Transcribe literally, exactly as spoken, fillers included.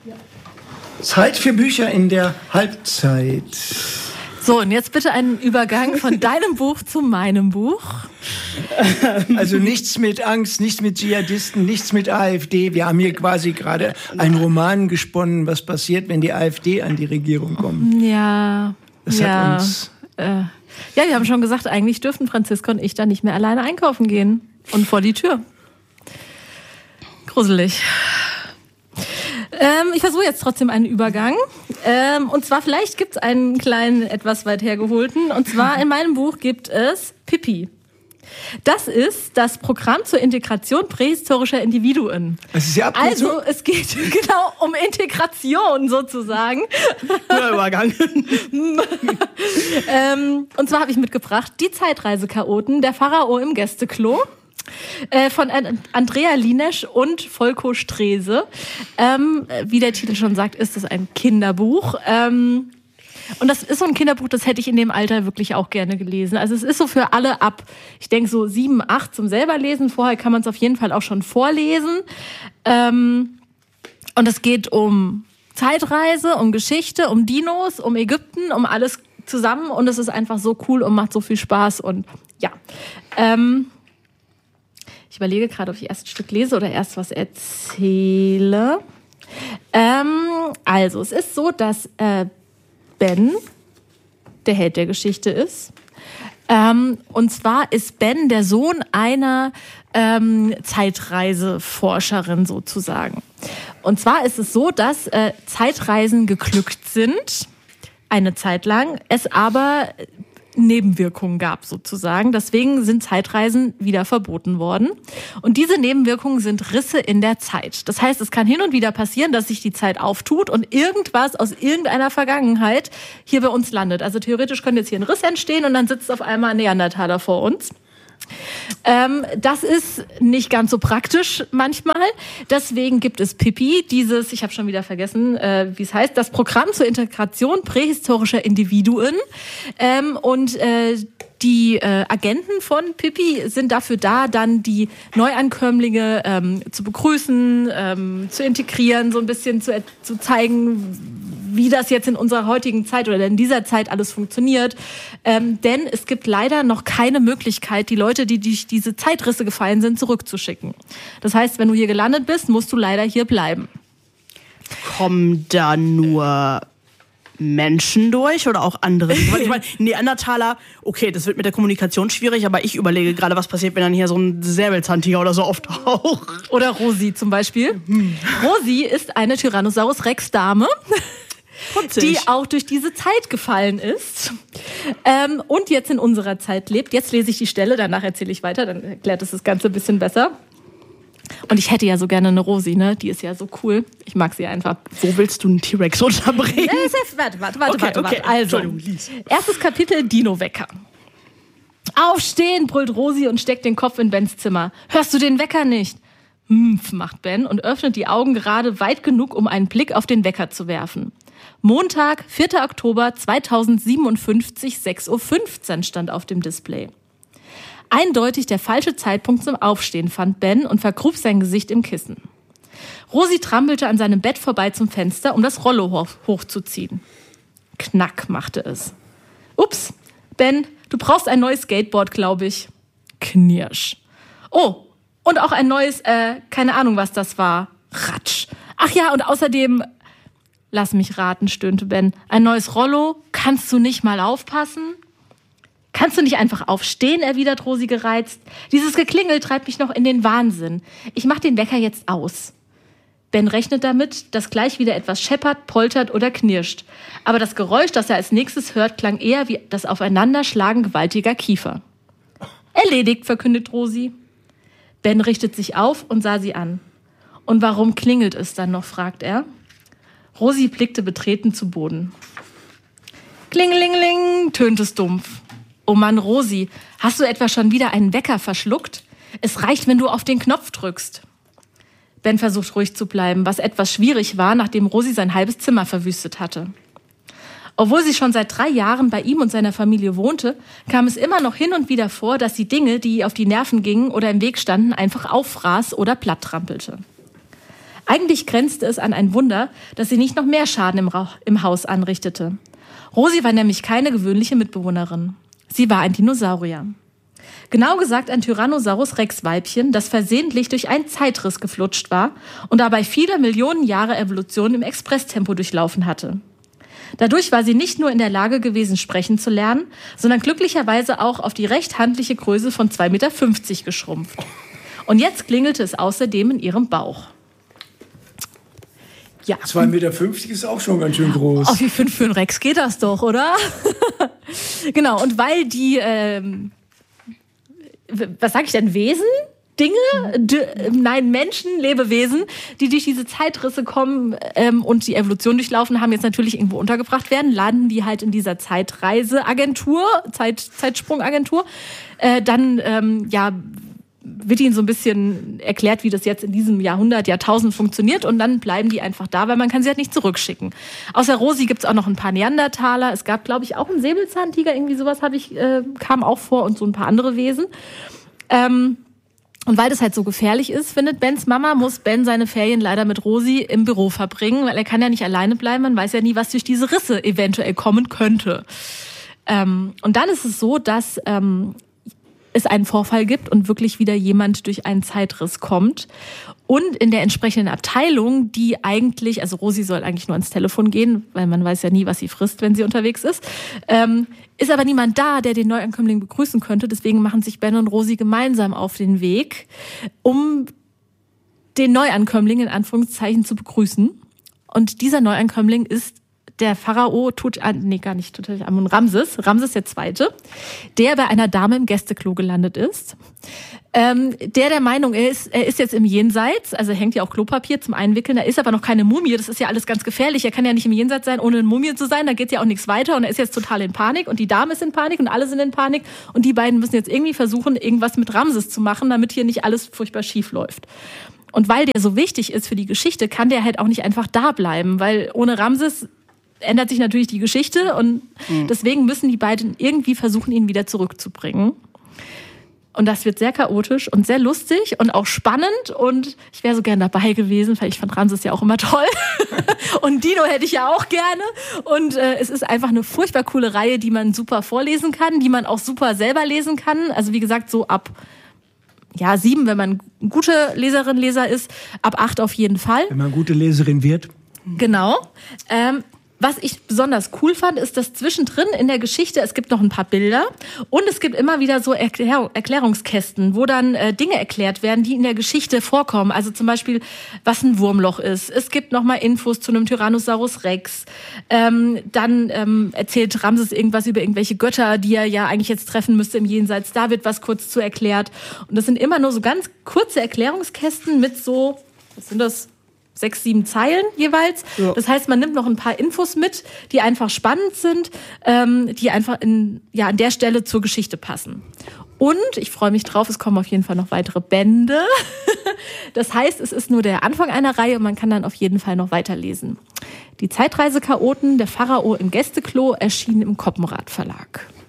Zeit für Bücher in der Halbzeit. So, und jetzt bitte einen Übergang von deinem Buch zu meinem Buch. Also nichts mit Angst, nichts mit Dschihadisten, nichts mit AfD. Wir haben hier quasi gerade einen Roman gesponnen, was passiert, wenn die AfD an die Regierung kommt. Ja. Das ja, hat uns... Äh, ja, wir haben schon gesagt, eigentlich dürften Franziska und ich da nicht mehr alleine einkaufen gehen. Und vor die Tür. Gruselig. Ähm, ich versuche jetzt trotzdem einen Übergang. Ähm, und zwar, vielleicht gibt es einen kleinen, etwas weit hergeholten. Und zwar in meinem Buch gibt es Pippi. Das ist das Programm zur Integration prähistorischer Individuen. Das ist ja also es geht genau um Integration sozusagen. Guter Übergang. ähm, und zwar habe ich mitgebracht Die Zeitreisechaoten, der Pharao im Gästeklo. Äh, von Andrea Linesch und Volko Strese. Ähm, wie der Titel schon sagt, ist es ein Kinderbuch. Ähm, und das ist so ein Kinderbuch, das hätte ich in dem Alter wirklich auch gerne gelesen. Also es ist so für alle ab, ich denke so sieben, acht zum selber lesen. Vorher kann man es auf jeden Fall auch schon vorlesen. Ähm, und es geht um Zeitreise, um Geschichte, um Dinos, um Ägypten, um alles zusammen. Und es ist einfach so cool und macht so viel Spaß. Und ja, ähm, ich überlege gerade, ob ich erst ein Stück lese oder erst was erzähle. Ähm, also, es ist so, dass äh, Ben der Held der Geschichte ist. Ähm, und zwar ist Ben der Sohn einer ähm, Zeitreiseforscherin sozusagen. Und zwar ist es so, dass äh, Zeitreisen geglückt sind, eine Zeit lang, es aber Nebenwirkungen gab sozusagen. Deswegen sind Zeitreisen wieder verboten worden. Und diese Nebenwirkungen sind Risse in der Zeit. Das heißt, es kann hin und wieder passieren, dass sich die Zeit auftut und irgendwas aus irgendeiner Vergangenheit hier bei uns landet. Also theoretisch könnte jetzt hier ein Riss entstehen und dann sitzt auf einmal ein Neandertaler vor uns. Ähm, das ist nicht ganz so praktisch manchmal. Deswegen gibt es Pippi, dieses, ich habe schon wieder vergessen, äh, wie es heißt, das Programm zur Integration prähistorischer Individuen. Ähm, und äh, die äh, Agenten von Pippi sind dafür da, dann die Neuankömmlinge ähm, zu begrüßen, ähm, zu integrieren, so ein bisschen zu, zu zeigen, wie das jetzt in unserer heutigen Zeit oder in dieser Zeit alles funktioniert. Ähm, denn es gibt leider noch keine Möglichkeit, die Leute, die durch diese Zeitrisse gefallen sind, zurückzuschicken. Das heißt, wenn du hier gelandet bist, musst du leider hier bleiben. Kommen da nur Menschen durch oder auch andere? Ich meine, Neandertaler, okay, das wird mit der Kommunikation schwierig, aber ich überlege gerade, was passiert, wenn dann hier so ein Säbelzahntiger oder so auftaucht. Oder Rosi zum Beispiel. Hm. Rosi ist eine Tyrannosaurus Rex Dame, die auch durch diese Zeit gefallen ist ähm, und jetzt in unserer Zeit lebt. Jetzt lese ich die Stelle, danach erzähle ich weiter, dann erklärt es das Ganze ein bisschen besser. Und ich hätte ja so gerne eine Rosi, ne? Die ist ja so cool. Ich mag sie einfach. Wo willst du einen T-Rex unterbringen? Warte, warte, warte, okay, warte, okay. warte. Also, erstes Kapitel, Dino-Wecker. Aufstehen, brüllt Rosi und steckt den Kopf in Bens Zimmer. Hörst du den Wecker nicht? Mpf, macht Ben und öffnet die Augen gerade weit genug, um einen Blick auf den Wecker zu werfen. Montag, vierter Oktober zweitausendsiebenundfünfzig, sechs Uhr fünfzehn stand auf dem Display. Eindeutig der falsche Zeitpunkt zum Aufstehen, fand Ben und vergrub sein Gesicht im Kissen. Rosi trampelte an seinem Bett vorbei zum Fenster, um das Rollo hoch, hochzuziehen. Knack machte es. Ups, Ben, du brauchst ein neues Skateboard, glaube ich. Knirsch. Oh, und auch ein neues, äh, keine Ahnung, was das war. Ratsch. Ach ja, und außerdem, lass mich raten, stöhnte Ben, ein neues Rollo, kannst du nicht mal aufpassen? Kannst du nicht einfach aufstehen, erwidert Rosi gereizt. Dieses Geklingel treibt mich noch in den Wahnsinn. Ich mach den Wecker jetzt aus. Ben rechnet damit, dass gleich wieder etwas scheppert, poltert oder knirscht. Aber das Geräusch, das er als nächstes hört, klang eher wie das Aufeinanderschlagen gewaltiger Kiefer. Erledigt, verkündet Rosi. Ben richtet sich auf und sah sie an. Und warum klingelt es dann noch, fragt er. Rosi blickte betreten zu Boden. Klingelingeling, tönt es dumpf. Oh Mann, Rosi, hast du etwa schon wieder einen Wecker verschluckt? Es reicht, wenn du auf den Knopf drückst. Ben versucht ruhig zu bleiben, was etwas schwierig war, nachdem Rosi sein halbes Zimmer verwüstet hatte. Obwohl sie schon seit drei Jahren bei ihm und seiner Familie wohnte, kam es immer noch hin und wieder vor, dass sie Dinge, die ihr auf die Nerven gingen oder im Weg standen, einfach auffraß oder platt trampelte. Eigentlich grenzte es an ein Wunder, dass sie nicht noch mehr Schaden im, Ra- im Haus anrichtete. Rosi war nämlich keine gewöhnliche Mitbewohnerin. Sie war ein Dinosaurier. Genau gesagt ein Tyrannosaurus Rex Weibchen, das versehentlich durch einen Zeitriss geflutscht war und dabei viele Millionen Jahre Evolution im Expresstempo durchlaufen hatte. Dadurch war sie nicht nur in der Lage gewesen, sprechen zu lernen, sondern glücklicherweise auch auf die recht handliche Größe von zwei Komma fünfzig Meter geschrumpft. Und jetzt klingelte es außerdem in ihrem Bauch. Ja. zwei Komma fünfzig Meter ist auch schon ganz schön groß. Auf wie fünf für einen Rex geht das doch, oder? Genau, und weil die, ähm, was sag ich denn, Wesen? Dinge, d- nein, Menschen, Lebewesen, die durch diese Zeitrisse kommen ähm, und die Evolution durchlaufen, haben jetzt natürlich irgendwo untergebracht werden, landen die halt in dieser Zeitreiseagentur, Zeit, Zeitsprungagentur. Äh, dann, ähm, ja, wird ihnen so ein bisschen erklärt, wie das jetzt in diesem Jahrhundert, Jahrtausend funktioniert und dann bleiben die einfach da, weil man kann sie halt nicht zurückschicken. Außer Rosi gibt's auch noch ein paar Neandertaler. Es gab, glaube ich, auch einen Säbelzahntiger, irgendwie sowas habe ich, äh, kam auch vor und so ein paar andere Wesen. Ähm, Und weil das halt so gefährlich ist, findet Bens Mama, muss Ben seine Ferien leider mit Rosi im Büro verbringen, weil er kann ja nicht alleine bleiben, man weiß ja nie, was durch diese Risse eventuell kommen könnte. Ähm, und dann ist es so, dass ähm, es einen Vorfall gibt und wirklich wieder jemand durch einen Zeitriss kommt. Und in der entsprechenden Abteilung, die eigentlich, also Rosi soll eigentlich nur ans Telefon gehen, weil man weiß ja nie, was sie frisst, wenn sie unterwegs ist, ähm, ist aber niemand da, der den Neuankömmling begrüßen könnte. Deswegen machen sich Ben und Rosi gemeinsam auf den Weg, um den Neuankömmling in Anführungszeichen zu begrüßen. Und dieser Neuankömmling ist der Pharao Tut, nee, gar nicht Tutanchamun, Ramses, Ramses der Zweite, der bei einer Dame im Gästeklo gelandet ist. Ähm, der der Meinung ist, er ist jetzt im Jenseits, also hängt ja auch Klopapier zum Einwickeln, da ist aber noch keine Mumie, das ist ja alles ganz gefährlich, er kann ja nicht im Jenseits sein, ohne eine Mumie zu sein, da geht ja auch nichts weiter und er ist jetzt total in Panik und die Dame ist in Panik und alle sind in Panik und die beiden müssen jetzt irgendwie versuchen, irgendwas mit Ramses zu machen, damit hier nicht alles furchtbar schief läuft. Und weil der so wichtig ist für die Geschichte, kann der halt auch nicht einfach da bleiben, weil ohne Ramses ändert sich natürlich die Geschichte und mhm. deswegen müssen die beiden irgendwie versuchen, ihn wieder zurückzubringen. Und das wird sehr chaotisch und sehr lustig und auch spannend und ich wäre so gern dabei gewesen, weil ich fand Ramses ja auch immer toll und Dino hätte ich ja auch gerne und äh, es ist einfach eine furchtbar coole Reihe, die man super vorlesen kann, die man auch super selber lesen kann, also wie gesagt so ab ja sieben, wenn man gute Leserin, Leser ist, ab acht auf jeden Fall. Wenn man gute Leserin wird. Genau. Ähm, Was ich besonders cool fand, ist, dass zwischendrin in der Geschichte, es gibt noch ein paar Bilder und es gibt immer wieder so Erklär- Erklärungskästen, wo dann äh, Dinge erklärt werden, die in der Geschichte vorkommen. Also zum Beispiel, was ein Wurmloch ist. Es gibt nochmal Infos zu einem Tyrannosaurus Rex. Ähm, dann ähm, erzählt Ramses irgendwas über irgendwelche Götter, die er ja eigentlich jetzt treffen müsste im Jenseits. Da wird was kurz zu erklärt. Und das sind immer nur so ganz kurze Erklärungskästen mit so, was sind das? Sechs, sieben Zeilen jeweils. Ja. Das heißt, man nimmt noch ein paar Infos mit, die einfach spannend sind, ähm, die einfach in, ja, an der Stelle zur Geschichte passen. Und ich freue mich drauf, es kommen auf jeden Fall noch weitere Bände. Das heißt, es ist nur der Anfang einer Reihe und man kann dann auf jeden Fall noch weiterlesen. Die Zeitreise-Chaoten, der Pharao im Gästeklo, erschienen im Koppenrad Verlag.